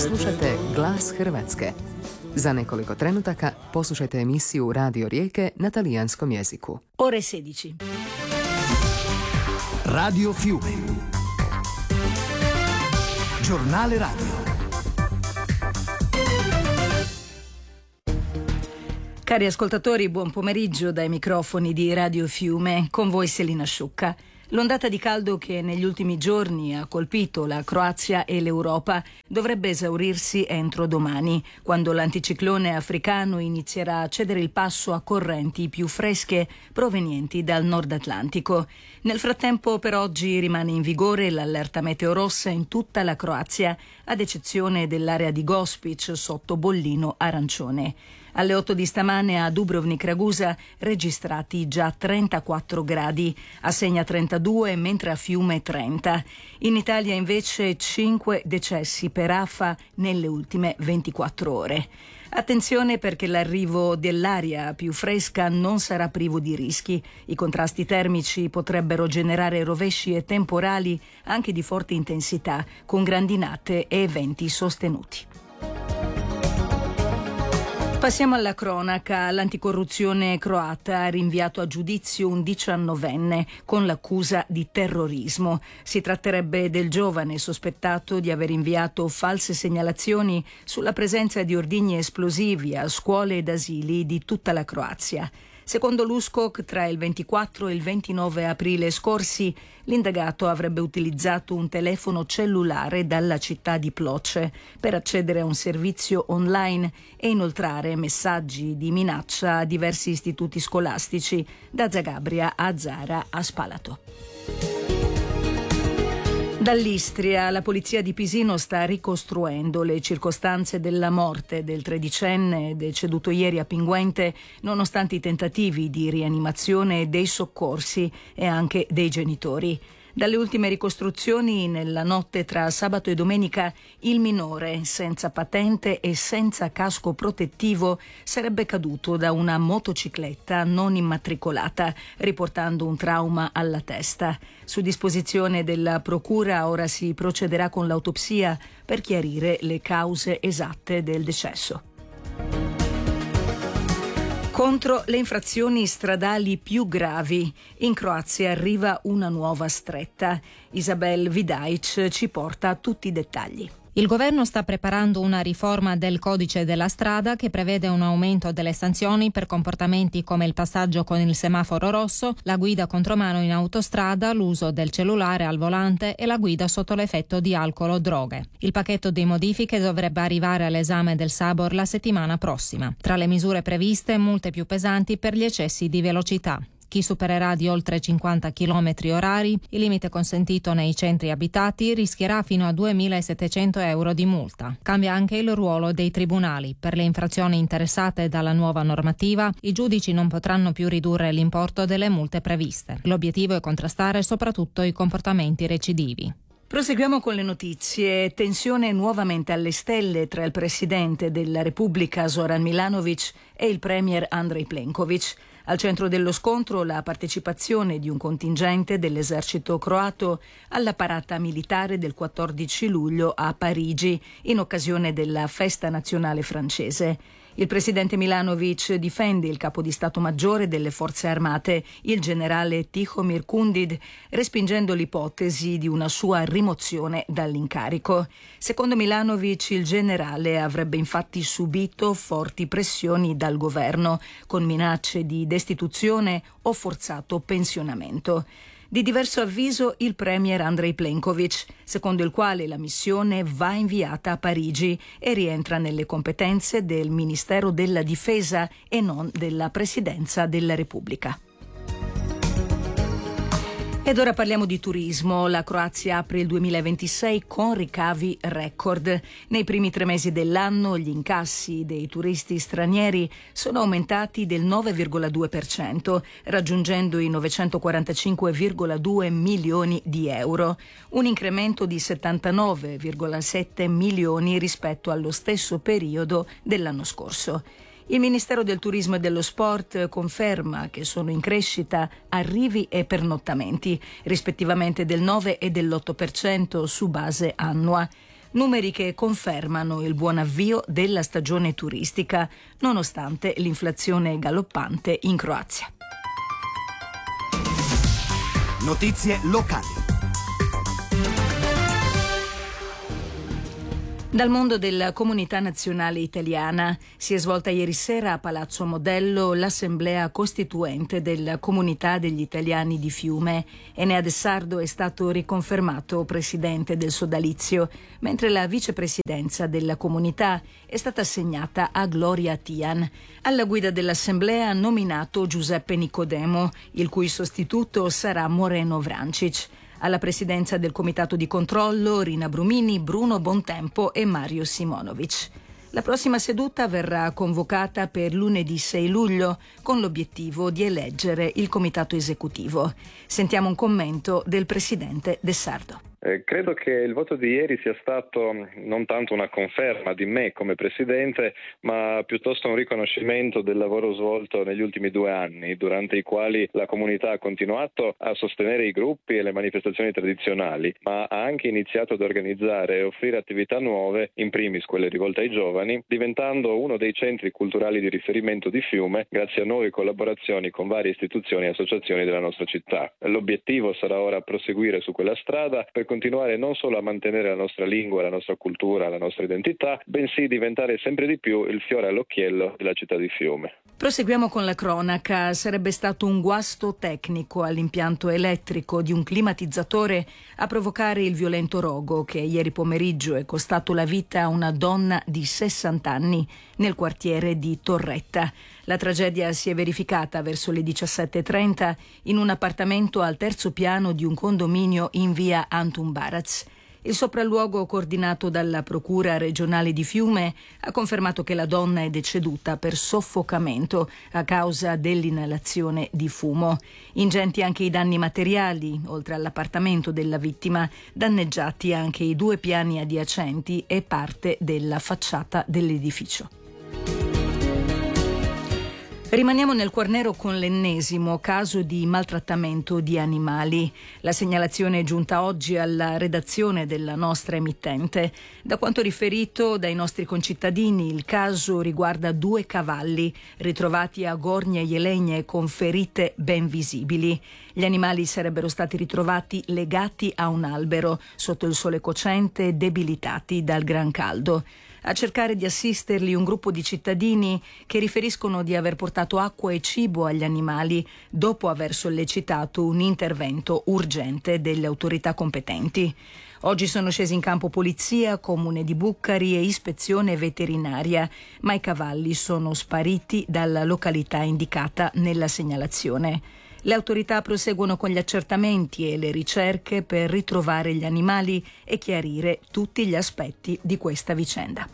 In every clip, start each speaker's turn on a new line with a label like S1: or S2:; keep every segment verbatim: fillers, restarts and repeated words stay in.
S1: Slušate Glas Hrvatske. Za nekoliko trenutaka poslušajte emisiju Radio Rijeke na talijanskom jeziku.
S2: Ore sedici.
S3: Radio Fiume. Giornale radio.
S2: Cari ascoltatori, buon pomeriggio dai microfoni di Radio Fiume, con voi Selina Sciucca. L'ondata di caldo che negli ultimi giorni ha colpito la Croazia e l'Europa dovrebbe esaurirsi entro domani, quando l'anticiclone africano inizierà a cedere il passo a correnti più fresche provenienti dal Nord Atlantico. Nel frattempo, per oggi rimane in vigore l'allerta meteo rossa in tutta la Croazia, ad eccezione dell'area di Gospić sotto bollino arancione. Alle otto di stamane a Dubrovnik Ragusa registrati già trentaquattro gradi, a Segna trentadue, mentre a Fiume trenta. In Italia invece cinque decessi per afa nelle ultime ventiquattro ore. Attenzione, perché l'arrivo dell'aria più fresca non sarà privo di rischi. I contrasti termici potrebbero generare rovesci e temporali anche di forte intensità, con grandinate e venti sostenuti. Passiamo alla cronaca. L'anticorruzione croata ha rinviato a giudizio un diciannovenne con l'accusa di terrorismo. Si tratterebbe del giovane sospettato di aver inviato false segnalazioni sulla presenza di ordigni esplosivi a scuole ed asili di tutta la Croazia. Secondo l'U S C O C, tra il ventiquattro e il ventinove aprile scorsi, l'indagato avrebbe utilizzato un telefono cellulare dalla città di Ploče per accedere a un servizio online e inoltrare messaggi di minaccia a diversi istituti scolastici, da Zagabria a Zara a Spalato. Dall'Istria, la polizia di Pisino sta ricostruendo le circostanze della morte del tredicenne deceduto ieri a Pinguente, nonostante i tentativi di rianimazione dei soccorsi e anche dei genitori. Dalle ultime ricostruzioni, nella notte tra sabato e domenica, il minore, senza patente e senza casco protettivo, sarebbe caduto da una motocicletta non immatricolata, riportando un trauma alla testa. Su disposizione della procura, ora si procederà con l'autopsia per chiarire le cause esatte del decesso. Contro le infrazioni stradali più gravi, in Croazia arriva una nuova stretta. Isabel Vidaic ci porta tutti i dettagli.
S4: Il governo sta preparando una riforma del codice della strada che prevede un aumento delle sanzioni per comportamenti come il passaggio con il semaforo rosso, la guida contromano in autostrada, l'uso del cellulare al volante e la guida sotto l'effetto di alcol o droghe. Il pacchetto di modifiche dovrebbe arrivare all'esame del Sabor la settimana prossima. Tra le misure previste, multe più pesanti per gli eccessi di velocità. Chi supererà di oltre cinquanta chilometri orari, il limite consentito nei centri abitati, rischierà fino a duemilasettecento euro di multa. Cambia anche il ruolo dei tribunali. Per le infrazioni interessate dalla nuova normativa, i giudici non potranno più ridurre l'importo delle multe previste. L'obiettivo è contrastare soprattutto i comportamenti recidivi.
S2: Proseguiamo con le notizie. Tensione nuovamente alle stelle tra il presidente della Repubblica Zoran Milanovic e il premier Andrej Plenković. Al centro dello scontro la partecipazione di un contingente dell'esercito croato alla parata militare del quattordici luglio a Parigi, in occasione della festa nazionale francese. Il presidente Milanovic difende il capo di Stato Maggiore delle Forze Armate, il generale Tihomir Kundid, respingendo l'ipotesi di una sua rimozione dall'incarico. Secondo Milanovic, il generale avrebbe infatti subito forti pressioni dal governo, con minacce di destituzione o forzato pensionamento. Di diverso avviso il premier Andrej Plenković, secondo il quale la missione va inviata a Parigi e rientra nelle competenze del Ministero della Difesa e non della Presidenza della Repubblica. Ed ora parliamo di turismo. La Croazia apre il duemilaventisei con ricavi record. Nei primi tre mesi dell'anno gli incassi dei turisti stranieri sono aumentati del nove virgola due per cento, raggiungendo i novecentoquarantacinque virgola due milioni di euro, un incremento di settantanove virgola sette milioni rispetto allo stesso periodo dell'anno scorso. Il Ministero del Turismo e dello Sport conferma che sono in crescita arrivi e pernottamenti, rispettivamente del nove e dell'otto per cento su base annua. numeri che confermano il buon avvio della stagione turistica, nonostante l'inflazione galoppante in Croazia.
S3: Notizie locali.
S2: Dal mondo della comunità nazionale italiana si è svolta ieri sera a Palazzo Modello l'assemblea costituente della comunità degli italiani di Fiume. Enea De Sardo è stato riconfermato presidente del sodalizio, mentre la vicepresidenza della comunità è stata assegnata a Gloria Tian. Alla guida dell'assemblea ha nominato Giuseppe Nicodemo, il cui sostituto sarà Moreno Vrancic. Alla presidenza del comitato di controllo Rina Brumini, Bruno Bontempo e Mario Simonovic. La prossima seduta verrà convocata per lunedì sei luglio con l'obiettivo di eleggere il comitato esecutivo. Sentiamo un commento del presidente De Sardo.
S5: Eh, credo che il voto di ieri sia stato non tanto una conferma di me come Presidente, ma piuttosto un riconoscimento del lavoro svolto negli ultimi due anni, durante i quali la comunità ha continuato a sostenere i gruppi e le manifestazioni tradizionali, ma ha anche iniziato ad organizzare e offrire attività nuove, in primis quelle rivolte ai giovani, diventando uno dei centri culturali di riferimento di Fiume grazie a nuove collaborazioni con varie istituzioni e associazioni della nostra città. L'obiettivo sarà ora proseguire su quella strada per continuare non solo a mantenere la nostra lingua, la nostra cultura, la nostra identità, bensì diventare sempre di più il fiore all'occhiello della città di Fiume.
S2: Proseguiamo con la cronaca. Sarebbe stato un guasto tecnico all'impianto elettrico di un climatizzatore a provocare il violento rogo che ieri pomeriggio è costato la vita a una donna di sessanta anni nel quartiere di Torretta. La tragedia si è verificata verso le diciassette e trenta in un appartamento al terzo piano di un condominio in via Antun Baraz. Il sopralluogo coordinato dalla Procura regionale di Fiume ha confermato che la donna è deceduta per soffocamento a causa dell'inalazione di fumo. Ingenti anche i danni materiali, oltre all'appartamento della vittima, danneggiati anche i due piani adiacenti e parte della facciata dell'edificio. Rimaniamo nel Quarnero con l'ennesimo caso di maltrattamento di animali. La segnalazione è giunta oggi alla redazione della nostra emittente. Da quanto riferito dai nostri concittadini, il caso riguarda due cavalli ritrovati a Gorgne Jelegne con ferite ben visibili. Gli animali sarebbero stati ritrovati legati a un albero sotto il sole cocente, debilitati dal gran caldo. A cercare di assisterli un gruppo di cittadini che riferiscono di aver portato acqua e cibo agli animali dopo aver sollecitato un intervento urgente delle autorità competenti. Oggi sono scesi in campo polizia, comune di Buccari e ispezione veterinaria, ma i cavalli sono spariti dalla località indicata nella segnalazione. Le autorità proseguono con gli accertamenti e le ricerche per ritrovare gli animali e chiarire tutti gli aspetti di questa vicenda.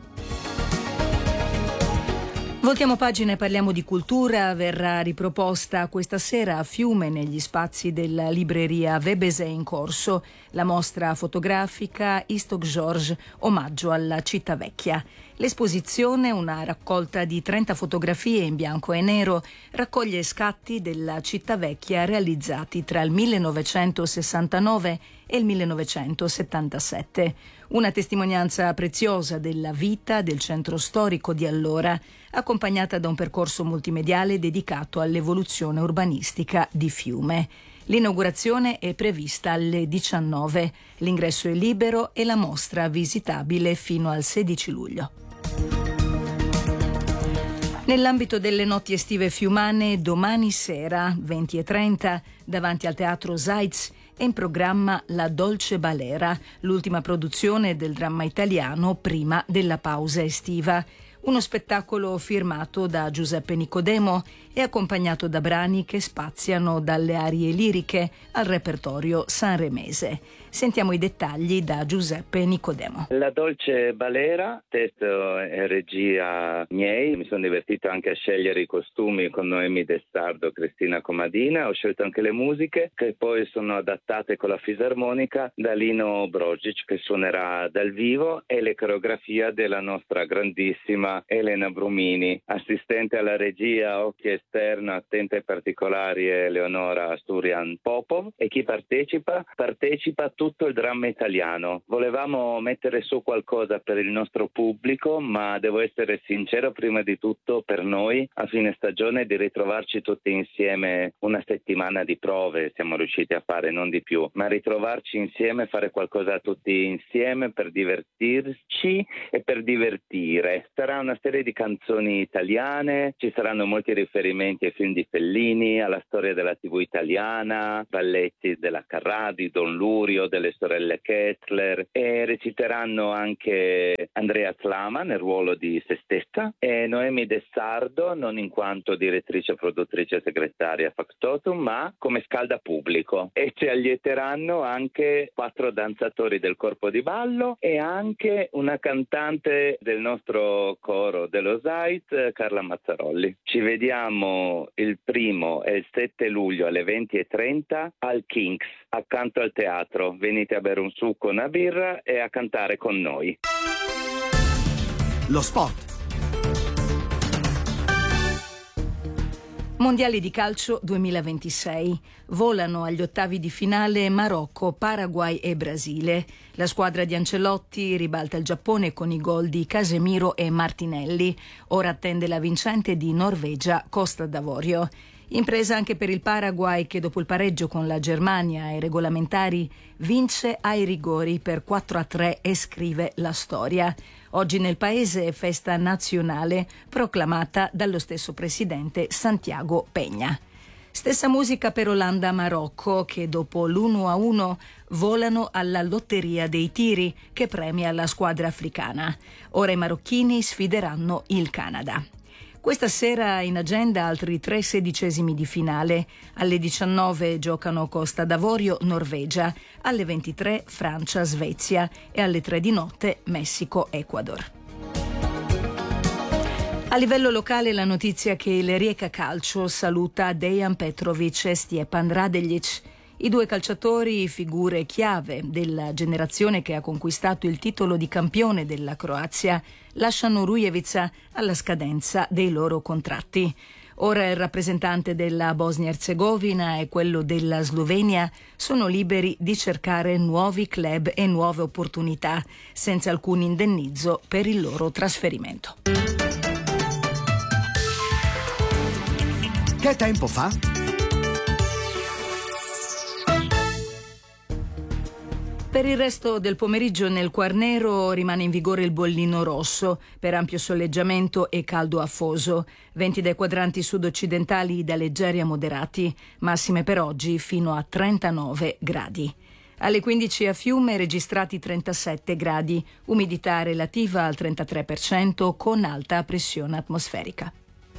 S2: Voltiamo pagina e parliamo di cultura. Verrà riproposta questa sera a Fiume, negli spazi della libreria Vebesè in corso, la mostra fotografica Istok George, omaggio alla città vecchia. L'esposizione, una raccolta di trenta fotografie in bianco e nero, raccoglie scatti della città vecchia realizzati tra il millenovecentosessantanove e il millenovecentosettantasette. Una testimonianza preziosa della vita del centro storico di allora, accompagnata da un percorso multimediale dedicato all'evoluzione urbanistica di Fiume. L'inaugurazione è prevista alle diciannove. L'ingresso è libero e la mostra visitabile fino al sedici luglio. Nell'ambito delle notti estive fiumane, domani sera, venti e trenta, davanti al Teatro Zajc, è in programma La Dolce Balera, l'ultima produzione del dramma italiano prima della pausa estiva. Uno spettacolo firmato da Giuseppe Nicodemo e accompagnato da brani che spaziano dalle arie liriche al repertorio sanremese. Sentiamo i dettagli da Giuseppe Nicodemo.
S6: La Dolce Balera, testo e regia miei. Mi sono divertito anche a scegliere i costumi con Noemi De Sardo e Cristina Comadina. Ho scelto anche le musiche che poi sono adattate con la fisarmonica da Lino Brogic, che suonerà dal vivo, e le coreografie della nostra grandissima Elena Brumini. Assistente alla regia ho chiesto esterno attenta ai particolari è Eleonora Sturian Popov, e chi partecipa? Partecipa tutto il dramma italiano. Volevamo mettere su qualcosa per il nostro pubblico, ma devo essere sincero, prima di tutto per noi a fine stagione di ritrovarci tutti insieme. Una settimana di prove siamo riusciti a fare, non di più, ma ritrovarci insieme, fare qualcosa tutti insieme per divertirci e per divertire. Sarà una serie di canzoni italiane, ci saranno molti riferimenti ai film di Fellini, alla storia della tivù italiana, balletti della Carradi, Don Lurio, delle sorelle Kettler, e reciteranno anche Andrea Slama nel ruolo di se stessa e Noemi De Sardo, non in quanto direttrice, produttrice, segretaria Factotum, ma come scalda pubblico. E ci allieteranno anche quattro danzatori del corpo di ballo e anche una cantante del nostro coro dello Zait, Carla Mazzarolli. Ci vediamo il primo e il sette luglio alle venti e trenta al Kinks, accanto al teatro. Venite a bere un succo, una birra e a cantare con noi.
S3: Lo sport.
S2: Mondiali di calcio duemilaventisei. Volano agli ottavi di finale Marocco, Paraguay e Brasile. La squadra di Ancelotti ribalta il Giappone con i gol di Casemiro e Martinelli. Ora attende la vincente di Norvegia, Costa d'Avorio. Impresa anche per il Paraguay, che dopo il pareggio con la Germania ai regolamentari vince ai rigori per quattro a tre e scrive la storia. Oggi nel paese è festa nazionale proclamata dallo stesso presidente Santiago Peña. Stessa musica per Olanda-Marocco, che dopo l'uno a uno volano alla lotteria dei tiri che premia la squadra africana. Ora i marocchini sfideranno il Canada. Questa sera in agenda altri tre sedicesimi di finale. Alle diciannove giocano Costa d'Avorio, Norvegia, alle ventitré Francia, Svezia e alle tre di notte Messico, Ecuador. A livello locale la notizia che il Rijeka Calcio saluta Dejan Petrovic e Stjepan Radeljic. I due calciatori, figure chiave della generazione che ha conquistato il titolo di campione della Croazia, lasciano Rujevica alla scadenza dei loro contratti. Ora il rappresentante della Bosnia-Erzegovina e quello della Slovenia sono liberi di cercare nuovi club e nuove opportunità, senza alcun indennizzo per il loro trasferimento.
S3: Che tempo fa?
S2: Per il resto del pomeriggio nel Quarnero rimane in vigore il bollino rosso per ampio soleggiamento e caldo afoso. Venti dai quadranti sud-occidentali da leggeri a moderati, massime per oggi fino a trentanove gradi. Alle quindici a Fiume registrati trentasette gradi, umidità relativa al trentatré per cento con alta pressione atmosferica.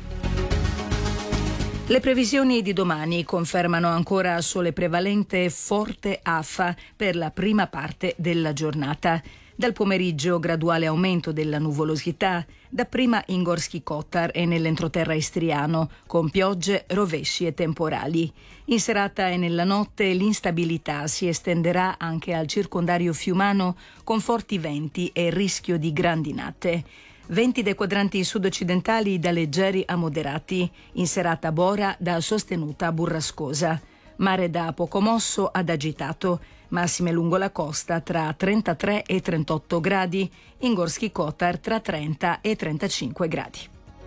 S2: Le previsioni di domani confermano ancora sole prevalente e forte afa per la prima parte della giornata. Dal pomeriggio graduale aumento della nuvolosità, dapprima in Gorski Kotar e nell'entroterra istriano, con piogge, rovesci e temporali. In serata e nella notte l'instabilità si estenderà anche al circondario fiumano con forti venti e rischio di grandinate. Venti dai quadranti sud-occidentali da leggeri a moderati, in serata Bora da sostenuta a burrascosa. Mare da poco mosso ad agitato, massime lungo la costa tra trentatré e trentotto gradi, in Gorski Kotar tra trenta e trentacinque gradi.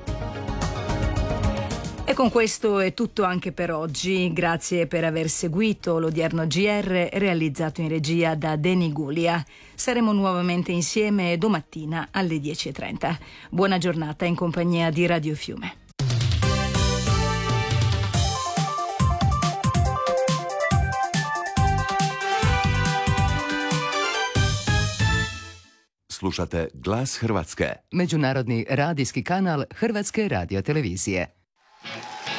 S2: E con questo è tutto anche per oggi. Grazie per aver seguito l'odierno G R realizzato in regia da Deni Gulia. Saremo nuovamente insieme domattina alle dieci e trenta. Buona giornata in compagnia di Radio Fiume.
S7: Slušate Glas Hrvatske.
S1: Međunarodni radijski kanal Hrvatske radiotelevizije.